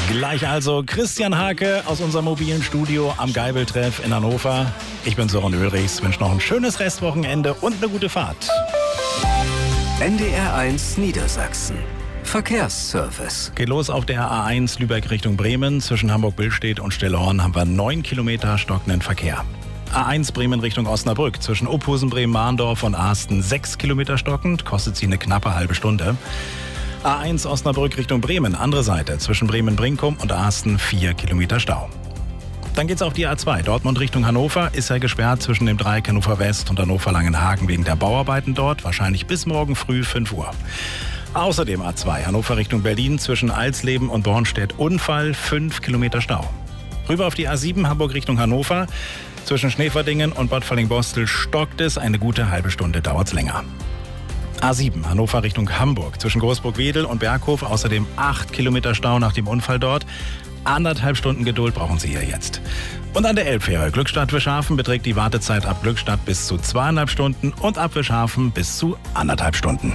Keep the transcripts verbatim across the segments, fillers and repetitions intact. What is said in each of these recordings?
Gleich also Christian Hake aus unserem mobilen Studio am Geibeltreff in Hannover. Ich bin Sören Ulrichs, wünsche noch ein schönes Restwochenende und eine gute Fahrt. N D R eins Niedersachsen. Verkehrsservice. Geht los auf der A eins Lübeck Richtung Bremen. Zwischen Hamburg-Billstedt und Stellhorn haben wir neun Kilometer stockenden Verkehr. A eins Bremen Richtung Osnabrück. Zwischen Ophusen, Bremen-Mahndorf und Ahsten sechs Kilometer stockend. Kostet sie eine knappe halbe Stunde. A eins Osnabrück Richtung Bremen. Andere Seite. Zwischen Bremen-Brinkum und Ahsten vier Kilometer Stau. Dann geht's auf die A zwei. Dortmund Richtung Hannover ist ja gesperrt zwischen dem Dreieck Hannover West und Hannover-Langenhagen wegen der Bauarbeiten dort. Wahrscheinlich bis morgen früh fünf Uhr. Außerdem A zwei Hannover Richtung Berlin zwischen Alsleben und Bornstedt Unfall, fünf Kilometer Stau. Rüber auf die A sieben Hamburg Richtung Hannover. Zwischen Schneeverdingen und Bad Fallingbostel stockt es. Eine gute halbe Stunde dauert's länger. A sieben Hannover Richtung Hamburg. Zwischen Großburg-Wedel und Berghof außerdem acht Kilometer Stau nach dem Unfall dort. Anderthalb Stunden Geduld brauchen Sie hier jetzt. Und an der Elbfähre Glückstadt-Wischhafen beträgt die Wartezeit ab Glückstadt bis zu zweieinhalb Stunden und ab Wischhafen bis zu anderthalb Stunden.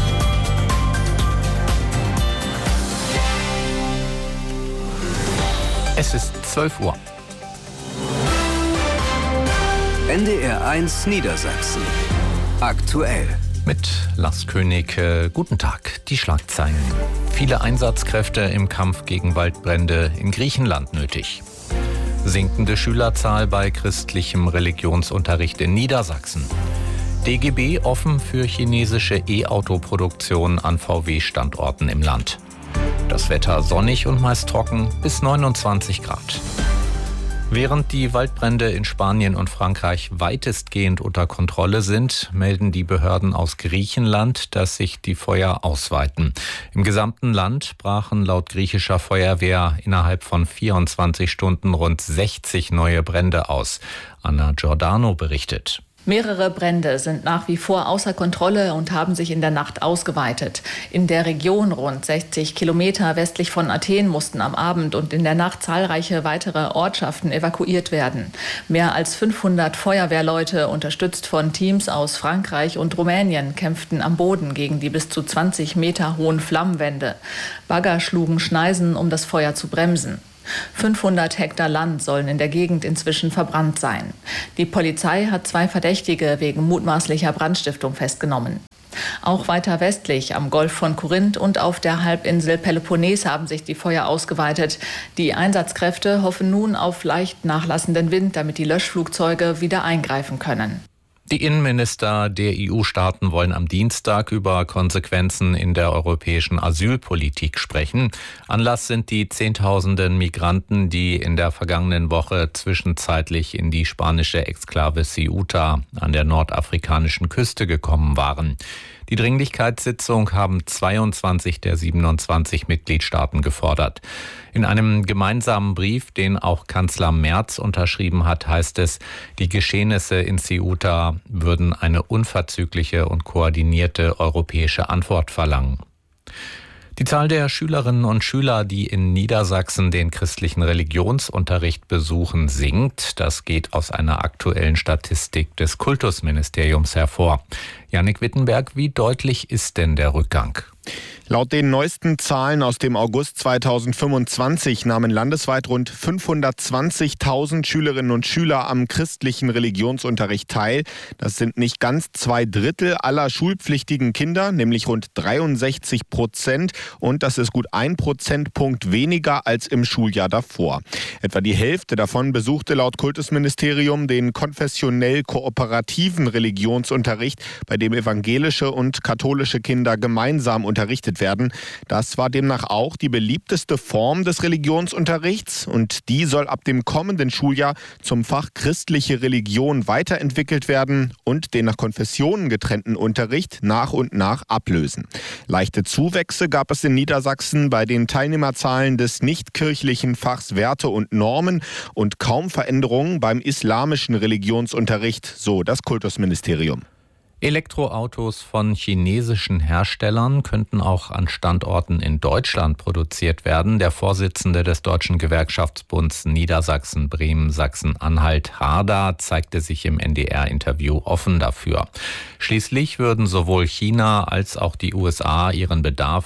Es ist zwölf Uhr. N D R eins Niedersachsen. Aktuell. Mit Lars König, äh, guten Tag. Die Schlagzeilen. Viele Einsatzkräfte im Kampf gegen Waldbrände in Griechenland nötig. Sinkende Schülerzahl bei christlichem Religionsunterricht in Niedersachsen. D G B offen für chinesische E-Auto-Produktion an V W-Standorten im Land. Das Wetter sonnig und meist trocken bis neunundzwanzig Grad. Während die Waldbrände in Spanien und Frankreich weitestgehend unter Kontrolle sind, melden die Behörden aus Griechenland, dass sich die Feuer ausweiten. Im gesamten Land brachen laut griechischer Feuerwehr innerhalb von vierundzwanzig Stunden rund sechzig neue Brände aus. Anna Giordano berichtet. Mehrere Brände sind nach wie vor außer Kontrolle und haben sich in der Nacht ausgeweitet. In der Region rund sechzig Kilometer westlich von Athen mussten am Abend und in der Nacht zahlreiche weitere Ortschaften evakuiert werden. Mehr als fünfhundert Feuerwehrleute, unterstützt von Teams aus Frankreich und Rumänien, kämpften am Boden gegen die bis zu zwanzig Meter hohen Flammenwände. Bagger schlugen Schneisen, um das Feuer zu bremsen. fünfhundert Hektar Land sollen in der Gegend inzwischen verbrannt sein. Die Polizei hat zwei Verdächtige wegen mutmaßlicher Brandstiftung festgenommen. Auch weiter westlich am Golf von Korinth und auf der Halbinsel Peloponnes haben sich die Feuer ausgeweitet. Die Einsatzkräfte hoffen nun auf leicht nachlassenden Wind, damit die Löschflugzeuge wieder eingreifen können. Die Innenminister der E U-Staaten wollen am Dienstag über Konsequenzen in der europäischen Asylpolitik sprechen. Anlass sind die Zehntausenden Migranten, die in der vergangenen Woche zwischenzeitlich in die spanische Exklave Ceuta an der nordafrikanischen Küste gekommen waren. Die Dringlichkeitssitzung haben zweiundzwanzig der siebenundzwanzig Mitgliedstaaten gefordert. In einem gemeinsamen Brief, den auch Kanzler Merz unterschrieben hat, heißt es, die Geschehnisse in Ceuta würden eine unverzügliche und koordinierte europäische Antwort verlangen. Die Zahl der Schülerinnen und Schüler, die in Niedersachsen den christlichen Religionsunterricht besuchen, sinkt. Das geht aus einer aktuellen Statistik des Kultusministeriums hervor. Jannik Wittenberg, wie deutlich ist denn der Rückgang? Laut den neuesten Zahlen aus dem August zweitausendfünfundzwanzig nahmen landesweit rund fünfhundertzwanzigtausend Schülerinnen und Schüler am christlichen Religionsunterricht teil. Das sind nicht ganz zwei Drittel aller schulpflichtigen Kinder, nämlich rund dreiundsechzig Prozent. Und das ist gut ein Prozentpunkt weniger als im Schuljahr davor. Etwa die Hälfte davon besuchte laut Kultusministerium den konfessionell kooperativen Religionsunterricht, bei dem evangelische und katholische Kinder gemeinsam unterrichtet werden. Das war demnach auch die beliebteste Form des Religionsunterrichts und die soll ab dem kommenden Schuljahr zum Fach christliche Religion weiterentwickelt werden und den nach Konfessionen getrennten Unterricht nach und nach ablösen. Leichte Zuwächse gab es in Niedersachsen bei den Teilnehmerzahlen des nichtkirchlichen Fachs Werte und Normen und kaum Veränderungen beim islamischen Religionsunterricht, so das Kultusministerium. Elektroautos von chinesischen Herstellern könnten auch an Standorten in Deutschland produziert werden. Der Vorsitzende des Deutschen Gewerkschaftsbunds Niedersachsen, Bremen, Sachsen-Anhalt, Harder, zeigte sich im N D R-Interview offen dafür. Schließlich würden sowohl China als auch die U S A ihren Bedarf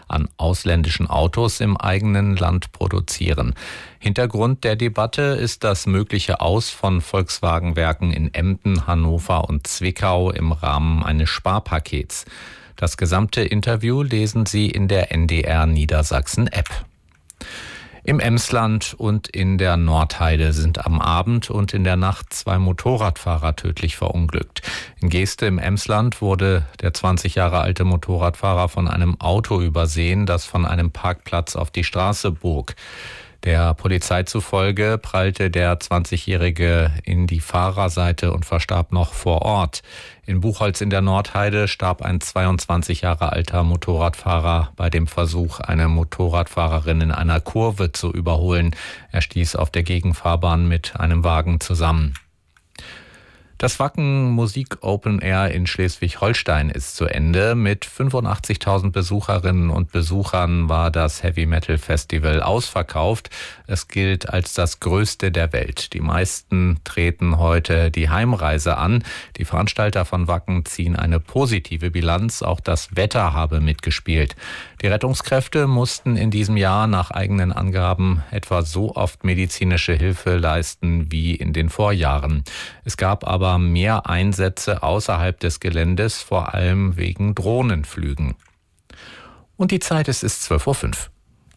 an ausländischen Autos im eigenen Land produzieren. Hintergrund der Debatte ist das mögliche Aus von Volkswagen-Werken in Emden, Hannover und Zwickau im Rahmen eines Sparpakets. Das gesamte Interview lesen Sie in der N D R Niedersachsen-App. Im Emsland und in der Nordheide sind am Abend und in der Nacht zwei Motorradfahrer tödlich verunglückt. In Geeste im Emsland wurde der zwanzig Jahre alte Motorradfahrer von einem Auto übersehen, das von einem Parkplatz auf die Straße bog. Der Polizei zufolge prallte der zwanzigjährige in die Fahrerseite und verstarb noch vor Ort. In Buchholz in der Nordheide starb ein zweiundzwanzig Jahre alter Motorradfahrer bei dem Versuch, eine Motorradfahrerin in einer Kurve zu überholen. Er stieß auf der Gegenfahrbahn mit einem Wagen zusammen. Das Wacken Musik Open Air in Schleswig-Holstein ist zu Ende. Mit fünfundachtzigtausend Besucherinnen und Besuchern war das Heavy Metal Festival ausverkauft. Es gilt als das größte der Welt. Die meisten treten heute die Heimreise an. Die Veranstalter von Wacken ziehen eine positive Bilanz. Auch das Wetter habe mitgespielt. Die Rettungskräfte mussten in diesem Jahr nach eigenen Angaben etwa so oft medizinische Hilfe leisten wie in den Vorjahren. Es gab aber mehr Einsätze außerhalb des Geländes, vor allem wegen Drohnenflügen. Und die Zeit ist, ist zwölf Uhr fünf.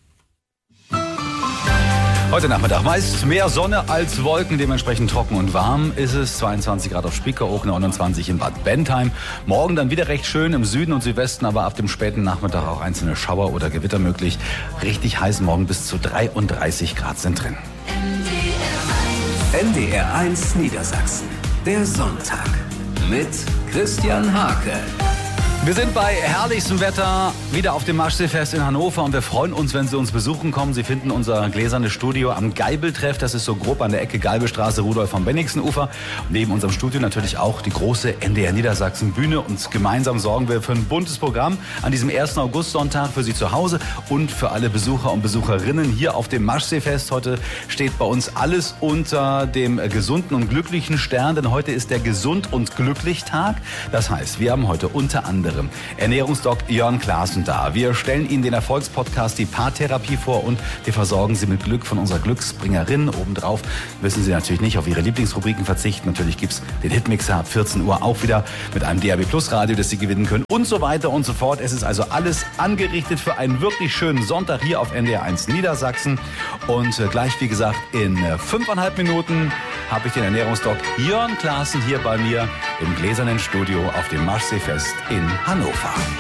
Heute Nachmittag meist mehr Sonne als Wolken, dementsprechend trocken und warm ist es. zweiundzwanzig Grad auf Spiekeroog, neunundzwanzig in Bad Bentheim. Morgen dann wieder recht schön im Süden und Südwesten, aber ab dem späten Nachmittag auch einzelne Schauer oder Gewitter möglich. Richtig heiß morgen, bis zu dreiunddreißig Grad sind drin. N D R eins Niedersachsen. Der Sonntag mit Christian Hake. Wir sind bei herrlichstem Wetter wieder auf dem Maschseefest in Hannover und wir freuen uns, wenn Sie uns besuchen kommen. Sie finden unser gläsernes Studio am Geibeltreff. Das ist so grob an der Ecke Geibelstraße, Rudolf vom Bennigsen-Ufer. Neben unserem Studio natürlich auch die große N D R Niedersachsen Bühne. Und gemeinsam sorgen wir für ein buntes Programm an diesem ersten August-Sonntag für Sie zu Hause und für alle Besucher und Besucherinnen hier auf dem Maschseefest. Heute steht bei uns alles unter dem gesunden und glücklichen Stern, denn heute ist der Gesund- und Glücklich-Tag. Das heißt, wir haben heute unter anderem Ernährungsdoc Jörn Klaassen da. Wir stellen Ihnen den Erfolgspodcast Die Paartherapie vor und wir versorgen Sie mit Glück von unserer Glücksbringerin. Obendrauf müssen Sie natürlich nicht auf Ihre Lieblingsrubriken verzichten. Natürlich gibt es den Hitmixer ab vierzehn Uhr auch wieder mit einem D A B Plus Radio, das Sie gewinnen können und so weiter und so fort. Es ist also alles angerichtet für einen wirklich schönen Sonntag hier auf N D R eins Niedersachsen. Und äh, gleich, wie gesagt, in äh, fünfeinhalb Minuten habe ich den Ernährungsdoc Jörn Klaassen hier bei mir im gläsernen Studio auf dem Maschseefest in Hannover.